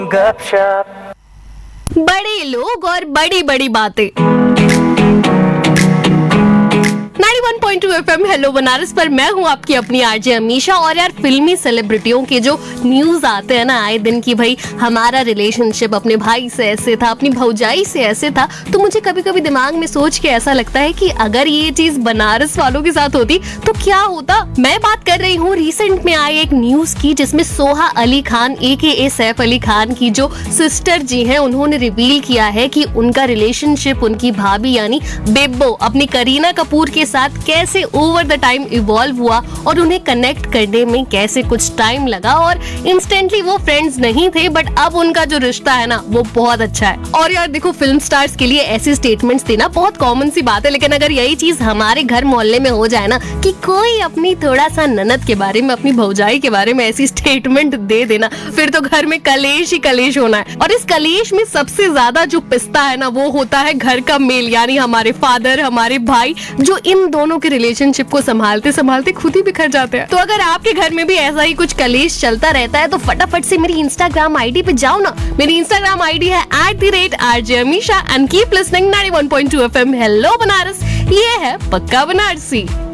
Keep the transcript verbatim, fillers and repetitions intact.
गपशप, बड़े लोग और बड़ी बड़ी बातें। इक्यानवे point two FM hello Banaras पर मैं हूँ आपकी अपनी आरजे अमीशा। और यार फिल्मी सेलिब्रिटियों के जो न्यूज आते हैं ना आए दिन की, भाई हमारा रिलेशनशिप अपने भाई से ऐसे था, अपनी भौजाई से ऐसे था, तो मुझे कभी कभी दिमाग में सोच के ऐसा लगता है कि अगर ये चीज बनारस वालों के साथ होती तो क्या होता। मैं बात कर रही हूँ रिसेंट में आई एक न्यूज की, जिसमें सोहा अली खान ए के ए सैफ अली खान की जो सिस्टर जी हैं, उन्होंने रिवील किया है कि उनका रिलेशनशिप उनकी भाभी यानी बेब्बो अपनी करीना कपूर के साथ कैसे ओवर द टाइम इवॉल्व हुआ और उन्हें कनेक्ट करने में कैसे कुछ टाइम लगा। और इंस्टेंटली वो फ्रेंड्स नहीं थे, बट अब उनका जो रिश्ता है ना वो बहुत अच्छा है। और यार देखो, फिल्म स्टार्स के लिए ऐसे स्टेटमेंट्स देना बहुत कॉमन सी बात है, लेकिन अगर यही चीज हमारे घर मोहल्ले में हो जाए ना कि कोई अपनी थोड़ा सा ननद के बारे में, अपनी भौजाई के बारे में ऐसी स्टेटमेंट दे देना, फिर तो घर में कलेश ही कलेश होना है। और इस कलेश में सबसे ज्यादा जो पिसता है ना वो होता है घर का मेल, यानी हमारे फादर, हमारे भाई, जो इन दोनों के रिलेशनशिप को संभालते संभालते खुद ही बिखर जाते हैं। तो अगर आपके घर में भी ऐसा ही कुछ कलेश चलता रहता है तो फटाफट से मेरी इंस्टाग्राम आईडी पे जाओ ना। मेरी इंस्टाग्राम आईडी है at the rate RJ Amisha and keep listening ninety one point two FM hello Banaras. ये है पक्का बनारसी।